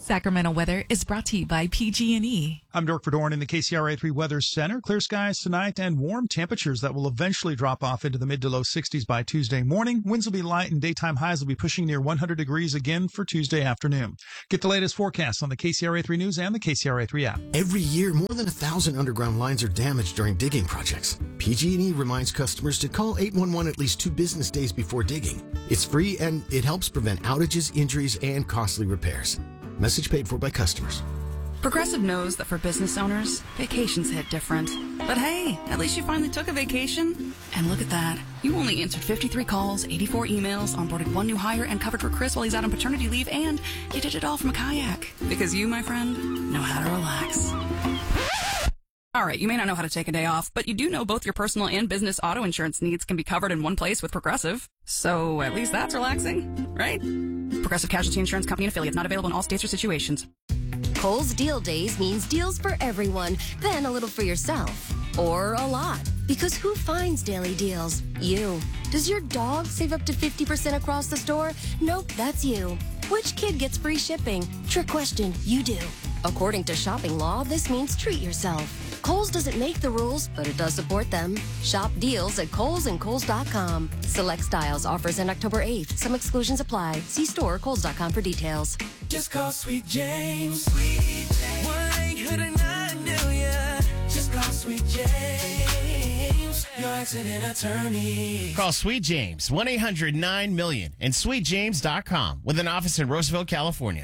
Sacramento weather is brought to you by PG&E. I'm Dirk Verdorn in the KCRA 3 Weather Center. Clear skies tonight and warm temperatures that will eventually drop off into the mid to low 60s by Tuesday morning. Winds will be light and daytime highs will be pushing near 100 degrees again for Tuesday afternoon. Get the latest forecasts on the KCRA 3 News and the KCRA 3 app. Every year, more than 1,000 underground lines are damaged during digging projects. PG&E reminds customers to call 811 at least 2 business days before digging. It's free and it helps prevent outages, injuries, and costly repairs. Message paid for by customers. Progressive knows that for business owners, vacations hit different. But hey, at least you finally took a vacation. And look at that. You only answered 53 calls, 84 emails, onboarded 1 new hire, and covered for Chris while he's out on paternity leave, and you did it all from a kayak. Because you, my friend, know how to relax. All right, you may not know how to take a day off, but you do know both your personal and business auto insurance needs can be covered in one place with Progressive. So at least that's relaxing, right? Progressive Casualty Insurance Company and affiliates, not available in all states or situations. Kohl's Deal Days means deals for everyone, then a little for yourself. Or a lot. Because who finds daily deals? You. Does your dog save up to 50% across the store? Nope, that's you. Which kid gets free shipping? Trick question, you do. According to shopping law, this means treat yourself. Kohl's doesn't make the rules, but it does support them. Shop deals at Kohl's and Kohl's.com. Select styles, offers end October 8th. Some exclusions apply. See store or Kohl's.com for details. Just call Sweet James. Sweet James. 1-800-9-million. Just call Sweet James. Your accident attorney. Call Sweet James, 1-800-9-million, and sweetjames.com with an office in Roosevelt, California.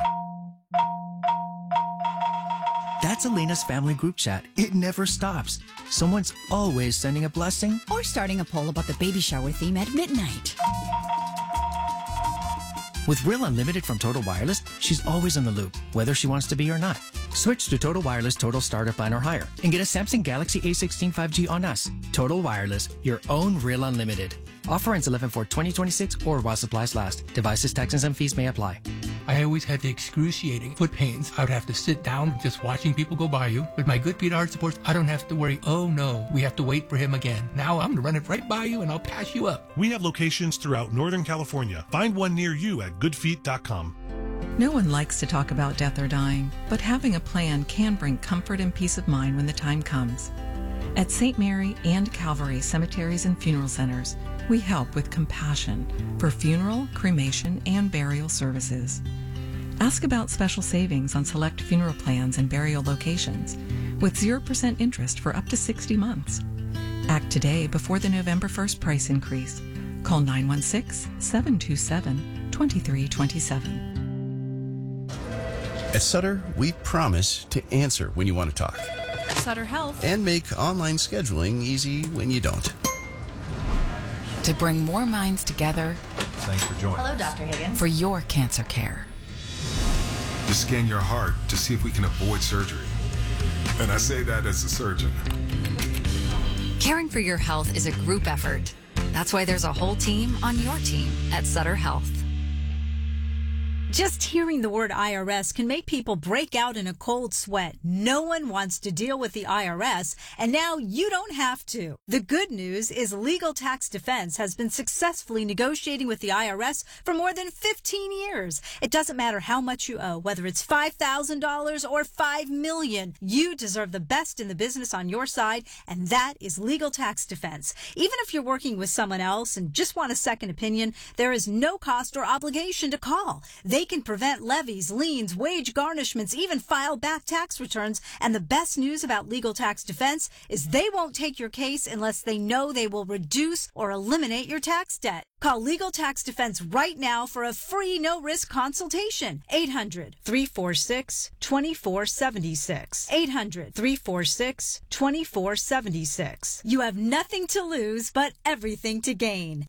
That's Elena's family group chat. It never stops. Someone's always sending a blessing or starting a poll about the baby shower theme at midnight. With Real Unlimited from Total Wireless, she's always in the loop, whether she wants to be or not. Switch to Total Wireless Total Starter Plan or higher and get a Samsung Galaxy A16 5G on us. Total Wireless, your own Real Unlimited. Offer ends 11/4/2026 or while supplies last. Devices, taxes, and fees may apply. I always had the excruciating foot pains. I would have to sit down just watching people go by you. With my Good Feet Art Supports, I don't have to worry, oh no, we have to wait for him again. Now I'm going to run it right by you and I'll pass you up. We have locations throughout Northern California. Find one near you at goodfeet.com. No one likes to talk about death or dying, but having a plan can bring comfort and peace of mind when the time comes. At St. Mary and Calvary Cemeteries and Funeral Centers, we help with compassion for funeral, cremation, and burial services. Ask about special savings on select funeral plans and burial locations with 0% interest for up to 60 months. Act today before the November 1st price increase. Call 916-727-2327. At Sutter, we promise to answer when you want to talk. Sutter Health. And make online scheduling easy when you don't. To bring more minds together. Thanks for joining. Hello, Dr. Higgins. For your cancer care. To scan your heart to see if we can avoid surgery. And I say that as a surgeon. Caring for your health is a group effort. That's why there's a whole team on your team at Sutter Health. Just hearing the word IRS can make people break out in a cold sweat. No one wants to deal with the IRS, and now you don't have to. The good news is Legal Tax Defense has been successfully negotiating with the IRS for more than 15 years. It doesn't matter how much you owe, whether it's $5,000 or $5 million. You deserve the best in the business on your side, and that is Legal Tax Defense. Even if you're working with someone else and just want a second opinion, there is no cost or obligation to call. They can prevent levies, liens, wage garnishments, even file back tax returns. And the best news about Legal Tax Defense is they won't take your case unless they know they will reduce or eliminate your tax debt. Call Legal Tax Defense right now for a free no-risk consultation. 800-346-2476. 800-346-2476. You have nothing to lose but everything to gain.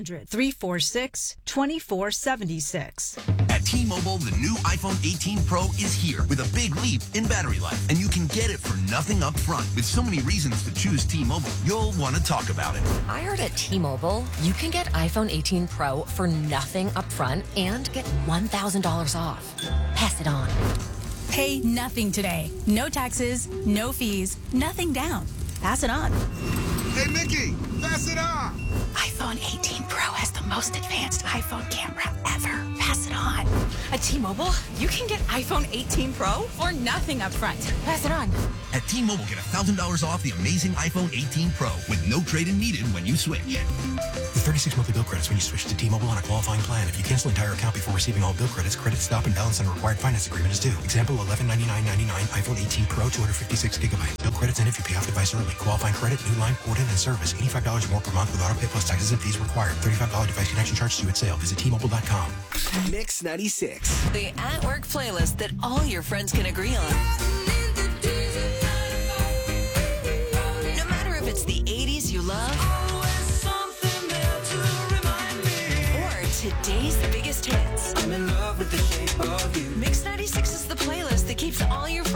800-346-2476. At T-Mobile, the new iPhone 18 Pro is here with a big leap in battery life. And you can get it for nothing up front. With so many reasons to choose T-Mobile, you'll want to talk about it. I heard at T-Mobile, you can get iPhone 18 Pro for nothing up front and get $1,000 off. Pass it on. Pay nothing today. No taxes, no fees, nothing down. Pass it on. Hey, Mickey, pass it on. iPhone 18 Pro has the most advanced iPhone camera ever. Pass it on. not? At T-Mobile, you can get iPhone 18 Pro for nothing up front. Pass it on. At T-Mobile, get $1,000 off the amazing iPhone 18 Pro with no trade-in needed when you switch. With 36 monthly bill credits when you switch to T-Mobile on a qualifying plan. If you cancel the entire account before receiving all bill credits, credit stop and balance on a required finance agreement is due. Example, $1199.99 iPhone 18 Pro, 256 gigabytes. Bill credits in if you pay off device early. Qualifying credit, new line, port in, and service. $85 more per month with autopay plus taxes and fees required. $35 device connection charge due at sale. Visit T-Mobile.com. Mix 96. The at-work playlist that all your friends can agree on.